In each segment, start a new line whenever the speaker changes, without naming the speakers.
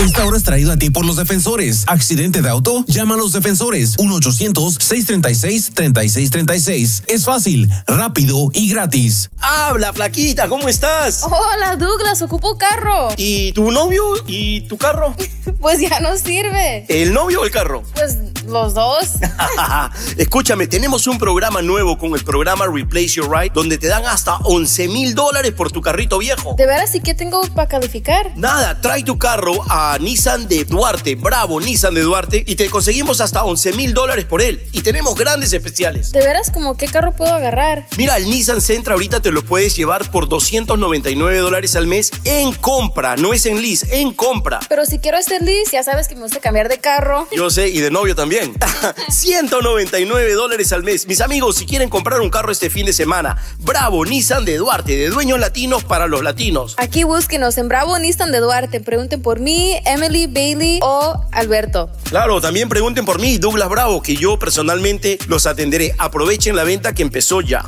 Esta hora es traída a ti por los defensores. ¿Accidente de auto? Llama a los defensores. 1-800-636-3636. Es fácil, rápido y gratis.
Habla, flaquita, ¿cómo estás?
Hola, Douglas, ocupo carro.
¿Y tu novio? ¿Y tu carro?
Pues ya no sirve.
¿El novio o el carro?
Pues los dos.
Escúchame, tenemos un programa nuevo con el programa Replace Your Ride, donde te dan hasta $11,000 por tu carrito viejo.
¿De veras? ¿Y qué tengo para calificar?
Nada, trae tu carro a Nissan de Duarte, Bravo Nissan de Duarte, y te conseguimos hasta $11,000 por él. Y tenemos grandes especiales.
¿De veras? ¿Cómo qué carro puedo agarrar?
Mira, el Nissan Sentra ahorita te lo puedes llevar por $299 al mes en compra, no es en lease, en compra.
Pero si quiero hacer lease, ya sabes que me gusta cambiar de carro.
Yo sé, y de novio también. $199 al mes. Mis amigos, si quieren comprar un carro este fin de semana, Bravo Nissan de Duarte, de dueños latinos para los latinos.
Aquí búsquenos en Bravo Nissan de Duarte. Pregunten por mí, Emily, Bailey o Alberto.
Claro, también pregunten por mí, Douglas Bravo, que yo personalmente los atenderé. Aprovechen la venta que empezó ya.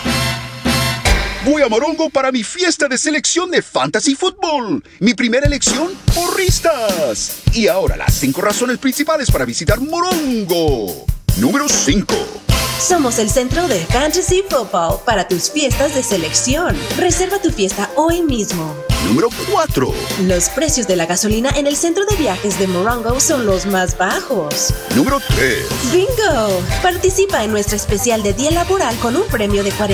Voy a Morongo para mi fiesta de selección de Fantasy Football. Mi primera elección, porristas. Y ahora las 5 razones principales para visitar Morongo. Número 5.
Somos el centro de Fantasy Football para tus fiestas de selección. Reserva tu fiesta hoy mismo.
Número 4.
Los precios de la gasolina en el centro de viajes de Morongo son los más bajos.
Número 3.
¡Bingo! Participa en nuestra especial de día laboral con un premio de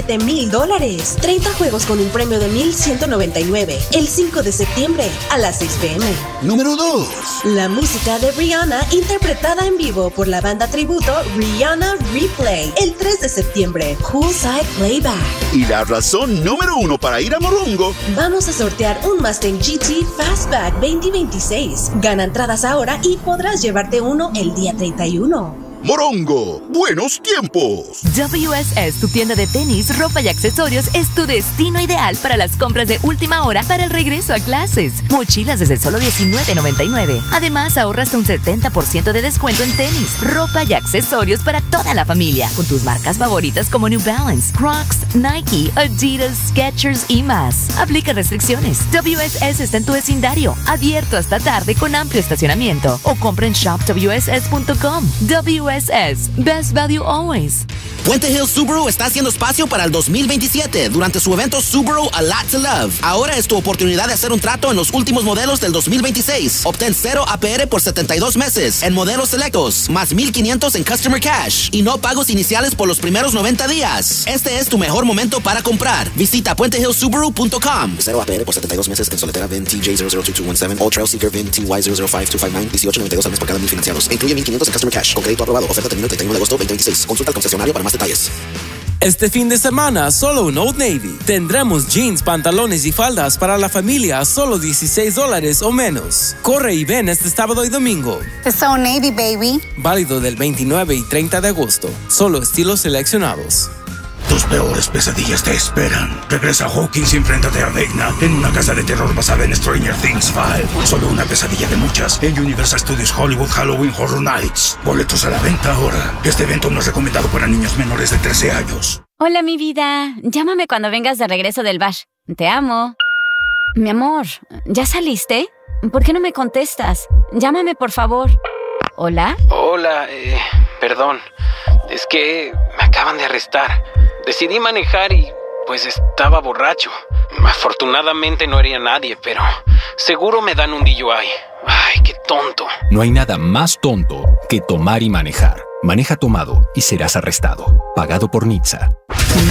$47,000. 30 juegos con un premio de $1,199. El 5 de septiembre a las 6 p.m.
Número 2.
La música de Rihanna interpretada en vivo por la banda tributo Rihanna Replay. El 3 de septiembre. Poolside Playback.
Y la razón número 1 para ir a Morongo.
Vamos a sortear un Mustang GT Fastback 2026. Gana entradas ahora y podrás llevarte uno el día 31.
Morongo, buenos tiempos.
WSS, tu tienda de tenis, ropa y accesorios, es tu destino ideal para las compras de última hora para el regreso a clases. Mochilas desde solo $19.99. Además, ahorras un 70% de descuento en tenis, ropa y accesorios para toda la familia, con tus marcas favoritas como New Balance, Crocs, Nike, Adidas, Skechers y más. Aplica restricciones. WSS está en tu vecindario, abierto hasta tarde con amplio estacionamiento, o compra en shopwss.com. WSS, best value always.
Puente Hill Subaru está haciendo espacio para el 2027 durante su evento Subaru A Lot to Love. Ahora es tu oportunidad de hacer un trato en los últimos modelos del 2026. Obtén 0 APR por 72 meses en modelos selectos, más $1,500 en Customer Cash y no pagos iniciales por los primeros 90 días. Este es tu mejor momento para comprar. Visita puentehillsubaru.com.
0 APR por 72 meses en soletera VIN TJ002217, All Trail Seeker VIN TY005259, $18.92 al mes por cada 1,000 financiados. Incluye $1,500 en Customer Cash. Con crédito aprobado. Oferta termina el 31 de agosto 2026. Consulta al concesionario para más detalles.
Este fin de semana, solo en Old Navy. Tendremos jeans, pantalones y faldas para la familia a solo $16 o menos. Corre y ven este sábado y domingo.
It's Old Navy, baby.
Válido del 29 y 30 de agosto. Solo estilos seleccionados.
Tus peores pesadillas te esperan. Regresa a Hawkins y enfréntate a Vecna en una casa de terror basada en Stranger Things 5. Solo una pesadilla de muchas en Universal Studios Hollywood Halloween Horror Nights. Boletos a la venta ahora. Este evento no es recomendado para niños menores de 13 años.
Hola, mi vida. Llámame cuando vengas de regreso del bash. Te amo. Mi amor, ¿ya saliste? ¿Por qué no me contestas? Llámame, por favor. ¿Hola?
Hola, perdón. Es que me acaban de arrestar. Decidí manejar y, pues, estaba borracho. Afortunadamente no hería a nadie, pero seguro me dan un DUI. Ay, qué tonto.
No hay nada más tonto que tomar y manejar. Maneja tomado y serás arrestado. Pagado por NHTSA.